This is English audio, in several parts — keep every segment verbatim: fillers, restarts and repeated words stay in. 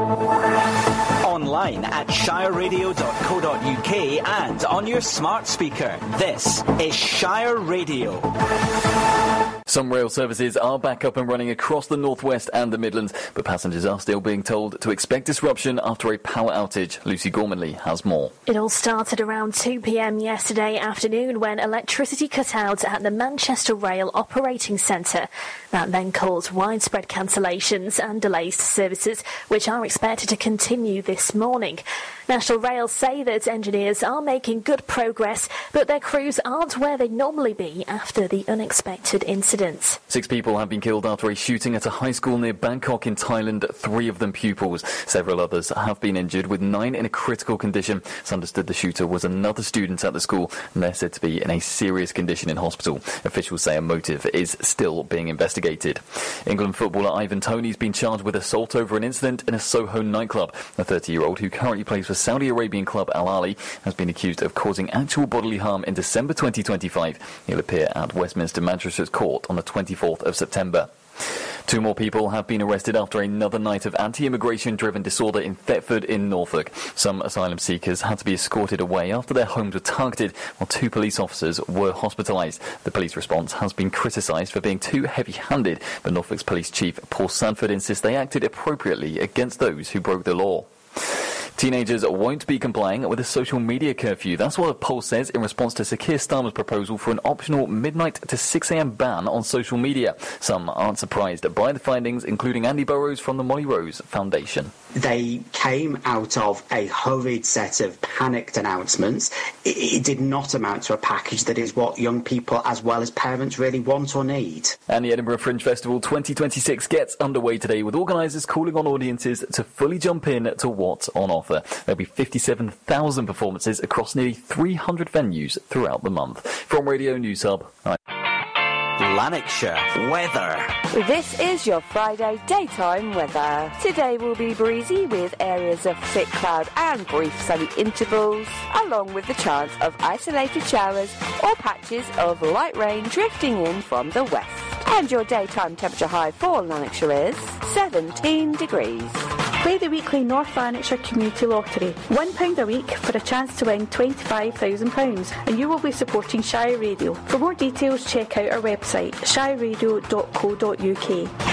Online at shire radio dot co dot uk and on your smart speaker. This is Shire Radio. Some rail services are back up and running across the northwest and the Midlands, but passengers are still being told to expect disruption after a power outage. Lucy Gormanley has more. It all started around two p.m. yesterday afternoon when electricity cut out at the Manchester Rail Operating Centre. That then caused widespread cancellations and delays to services, which are expected to continue this morning. National Rail say that engineers are making good progress, but their crews aren't where they normally be after the unexpected incident. Six people have been killed after a shooting at a high school near Bangkok in Thailand, three of them pupils. Several others have been injured, with nine in a critical condition. It's understood the shooter was another student at the school, and they're said to be in a serious condition in hospital. Officials say a motive is still being investigated. England footballer Ivan Toney's been charged with assault over an incident in a Soho nightclub. The thirty-year-old, who currently plays for Saudi Arabian club Al Ahly, has been accused of causing actual bodily harm in December twenty twenty-five. He'll appear at Westminster Magistrates Court on the twenty-fourth of September. Two more people have been arrested after another night of anti-immigration driven disorder in Thetford in Norfolk. Some asylum seekers had to be escorted away after their homes were targeted, while two police officers were hospitalised. The police response has been criticised for being too heavy-handed, but Norfolk's police chief Paul Sanford insists they acted appropriately against those who broke the law. Teenagers won't be complying with a social media curfew. That's what a poll says in response to Sir Keir Starmer's proposal for an optional midnight to six a.m. ban on social media. Some aren't surprised by the findings, including Andy Burrows from the Molly Rose Foundation. They came out of a hurried set of panicked announcements. It, it did not amount to a package that is what young people as well as parents really want or need. And the Edinburgh Fringe Festival twenty twenty-six gets underway today, with organisers calling on audiences to fully jump in to what's on offer. There'll be fifty-seven thousand performances across nearly three hundred venues throughout the month. From Radio News Hub, I'm Lanarkshire weather. This is your Friday daytime weather. Today will be breezy with areas of thick cloud and brief sunny intervals, along with the chance of isolated showers or patches of light rain drifting in from the west. And your daytime temperature high for Lanarkshire is seventeen degrees. Play the weekly North Lanarkshire Community Lottery. one pound a week for a chance to win twenty-five thousand pounds, and you will be supporting Shire Radio. For more details, check out our website, shire radio dot co dot uk.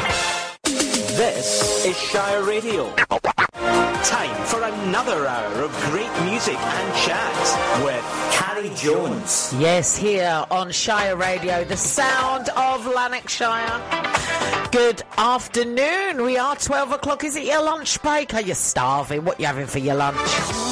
This is Shire Radio. Time for another hour of great music and chat with Carrie Jones. Yes, here on Shire Radio, the sound of Lanarkshire. Good afternoon. We are twelve o'clock. Is it your lunch break? Are you starving? What are you having for your lunch?